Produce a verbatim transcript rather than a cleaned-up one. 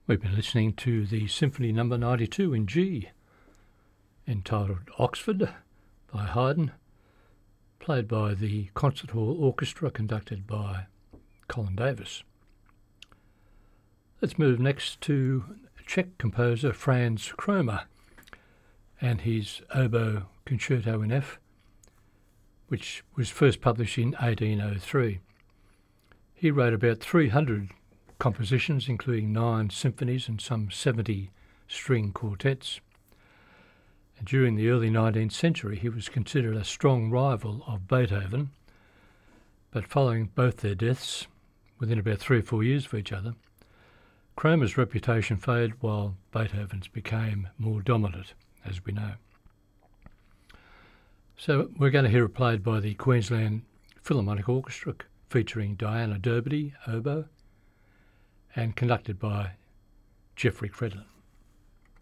We've been listening to the Symphony Number ninety-two in G, entitled Oxford by Haydn, played by the Concert Hall Orchestra, conducted by Colin Davis. Let's move next to Czech composer Franz Kromer and his Oboe Concerto in F, which was first published in eighteen oh three. He wrote about three hundred compositions, including nine symphonies and some seventy string quartets. And during the early nineteenth century, he was considered a strong rival of Beethoven, but following both their deaths, within about three or four years of each other, Kromer's reputation faded while Beethoven's became more dominant, as we know. So we're going to hear it played by the Queensland Philharmonic Orchestra, featuring Diana Derby, oboe, and conducted by Geoffrey Credlin.